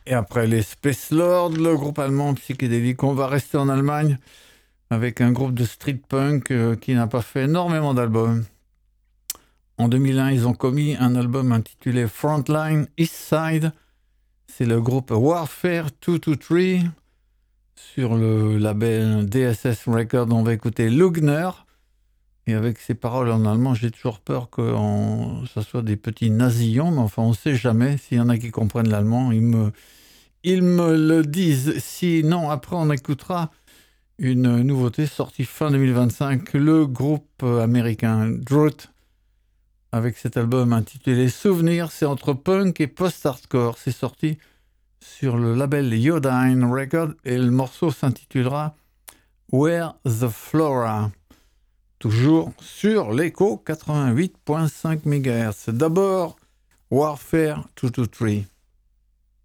Et après les Space Lords, le groupe allemand psychédélique, on va rester en Allemagne avec un groupe de street punk qui n'a pas fait énormément d'albums. En 2001, ils ont commis un album intitulé Frontline East Side. C'est le groupe Warfare 223 sur le label DSS Records. On va écouter Lugner. Et avec ces paroles en allemand, j'ai toujours peur que ça soit des petits nasillons, mais enfin, on ne sait jamais. S'il y en a qui comprennent l'allemand, ils me le disent. Sinon, après, on écoutera une nouveauté sortie fin 2025, le groupe américain Drought, avec cet album intitulé Souvenirs. C'est entre punk et post-hardcore. C'est sorti sur le label Iodine Records et le morceau s'intitulera Where the Flora. Toujours sur l'écho 88.5 MHz. D'abord, Warfare 223.